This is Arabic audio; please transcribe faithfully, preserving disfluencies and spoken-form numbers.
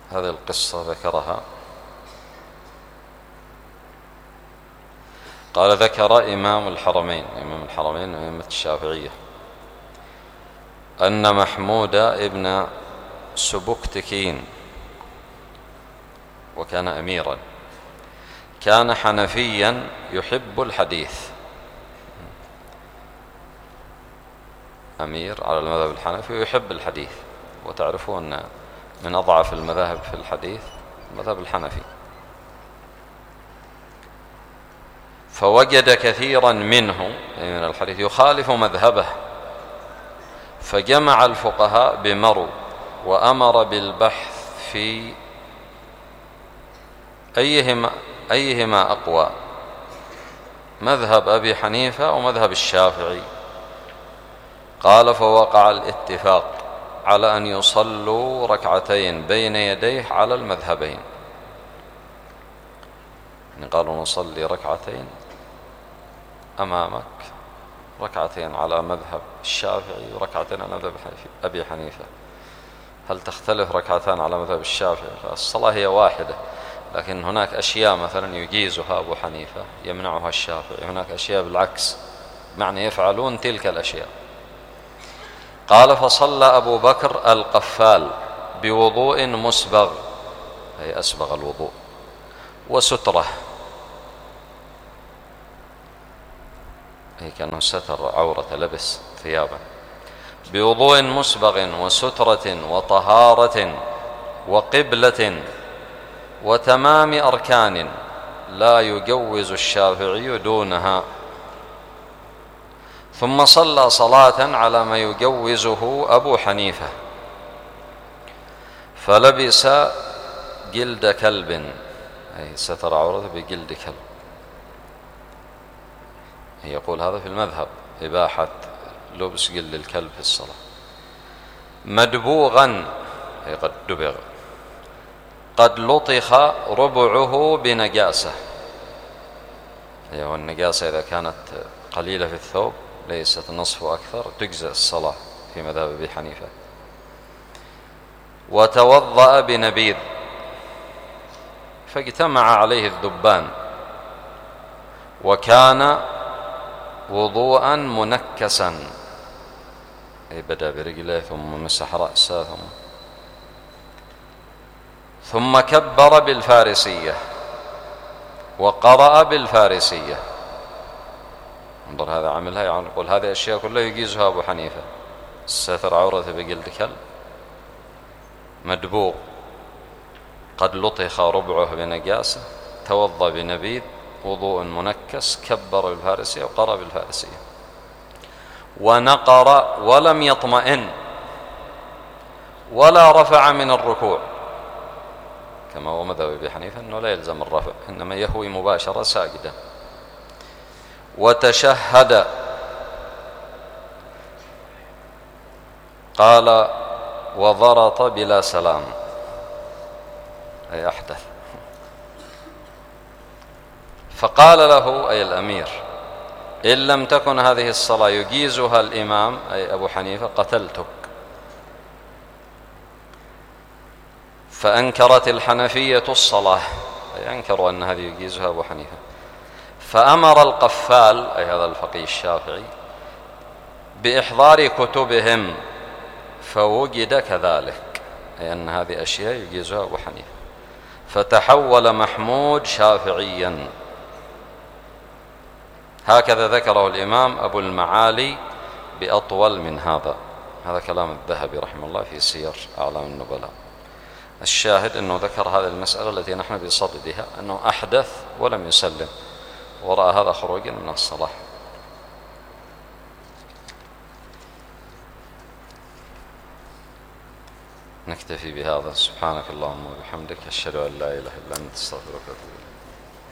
هذه القصة ذكرها، قال ذكر إمام الحرمين، إمام الحرمين أئمة الشافعية، أن محمود ابن سبكتكين، وكان أميرا، كان حنفيا يحب الحديث، أمير على المذهب الحنفي ويحب الحديث، وتعرفون من أضعف المذاهب في الحديث المذهب الحنفي. فوجد كثيرا منه من الحديث يخالف مذهبه، فجمع الفقهاء بمرو وأمر بالبحث في أيهما, أيهما أقوى، مذهب أبي حنيفة أو مذهب الشافعي. قال فوقع الاتفاق على أن يصلوا ركعتين بين يديه على المذهبين، يعني قالوا نصلي ركعتين أمامك، ركعتين على مذهب الشافعي وركعتين على مذهب أبي حنيفة. هل تختلف ركعتان على مذهب الشافعي؟ الصلاة هي واحدة، لكن هناك أشياء مثلا يجيزها أبو حنيفة يمنعها الشافعي، هناك أشياء بالعكس، معنى يفعلون تلك الأشياء. قال فصلى أبو بكر القفال بوضوء مسبغ، أي أسبغ الوضوء، وسترة، أي كأنه ستر عورة، لبس ثيابا، بوضوء مسبغ وسترة وطهارة وقبلة وتمام أركان لا يجوز الشافعي دونها. ثم صلى صلاة على ما يجوزه أبو حنيفة، فلبس جلد كلب، أي ستر عورته بجلد كلب. يقول هذا في المذهب إباحة لبس جلد الكلب في الصلاة. مدبوغا، أي قد دبغ، قد لطخ ربعه بنجاسة، أي والنجاسة إذا كانت قليلة في الثوب ليست نصف أكثر تجزئ الصلاة في مذهب أبي حنيفة. وتوضأ بنبيذ فاجتمع عليه الذبان، وكان وضوءا منكسا، أي بدأ برجله ثم مسح رأسه ثم ثم كبر بالفارسية وقرأ بالفارسية. انظر هذا عملها، يعني يقول هذه أشياء كلها يجيزها أبو حنيفة: ستر عورته بجلد كلب، مدبوغ، قد لطخ ربعه بنجاسة، توضأ بنبيذ، وضوء منكس، كبر بالفارسية وقرأ بالفارسية، ونقر ولم يطمئن ولا رفع من الركوع، كما هو مذهب أبي حنيفة أنه لا يلزم الرفع، إنما يهوي مباشرة ساجدا. وتشهد، قال وضرط بلا سلام، أي أحدث. فقال له أي الأمير: إن لم تكن هذه الصلاة يجيزها الإمام أي أبو حنيفة قتلتك. فأنكرت الحنفية الصلاة، أي أنكروا أن هذه يجيزها أبو حنيفة. فأمر القفال أي هذا الفقيه الشافعي بإحضار كتبهم، فوجد كذلك، أي أن هذه أشياء يجيزها أبو حنيفة. فتحول محمود شافعيا. هكذا ذكره الإمام أبو المعالي بأطول من هذا. هذا كلام الذهبي رحمه الله في سير أعلام النبلاء. الشاهد أنه ذكر هذه المسألة التي نحن بصددها، أنه أحدث ولم يسلم، ورأى هذا خروجا من الصلاة. نكتفي بهذا. سبحانك اللهم وبحمدك، أشهد أن لا إله إلا أنت، أستغفرك وأتوب إليك.